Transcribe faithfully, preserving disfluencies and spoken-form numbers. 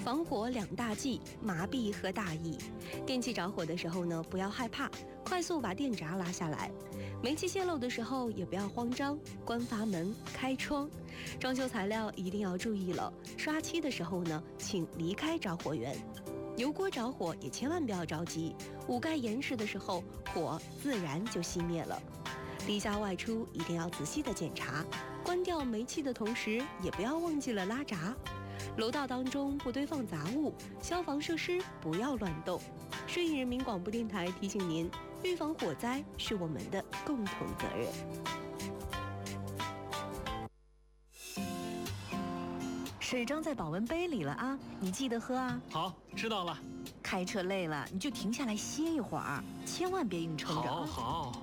防火两大忌：麻痹和大意。电器着火的时候呢，不要害怕，快速把电闸拉下来。煤气泄漏的时候也不要慌张，关阀门、开窗。装修材料一定要注意了，刷漆的时候呢，请离开着火源。油锅着火也千万不要着急，捂盖严实的时候，火自然就熄灭了。离家外出一定要仔细的检查，关掉煤气的同时，也不要忘记了拉闸。楼道当中不堆放杂物，消防设施不要乱动。顺义人民广播电台提醒您，预防火灾是我们的共同责任。 水装在保温杯里了啊，你记得喝啊。 好，知道了。 开车累了，你就停下来歇一会儿，千万别硬撑着。 好好。